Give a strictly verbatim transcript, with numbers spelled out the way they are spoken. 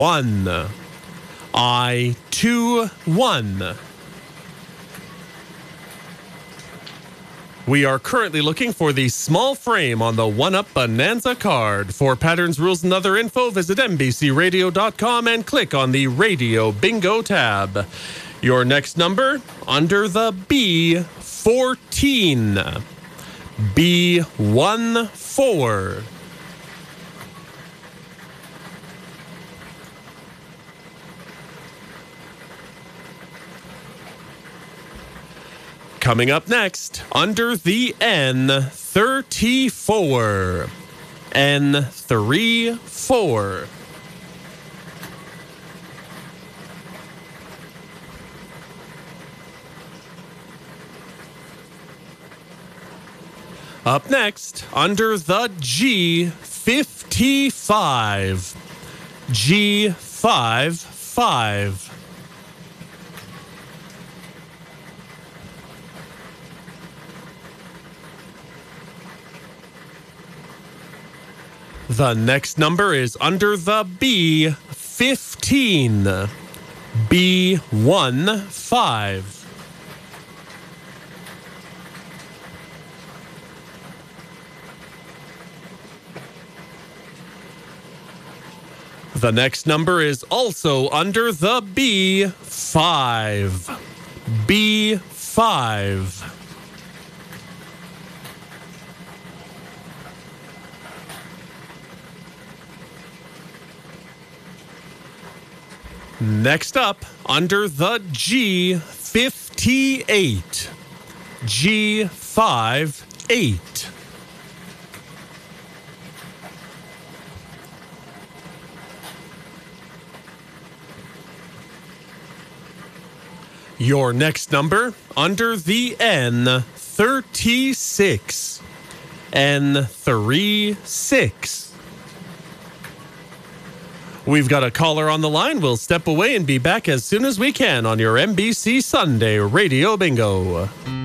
one. I two one. We are currently looking for the small frame on the one-up Bonanza card. For patterns, rules, and other info, visit N B C radio dot com and click on the Radio Bingo tab. Your next number, under the B fourteen. B one four. Coming up next, under the N thirty-four. N thirty-four. Up next, under the G fifty-five. G fifty-five. The next number is under the B fifteen. B one five. The next number is also under the B five. B five. Next up, under the G fifty-eight. G fifty-eight. Your next number, under the N thirty-six. N thirty-six. We've got a caller on the line. We'll step away and be back as soon as we can on your N B C Sunday Radio Bingo.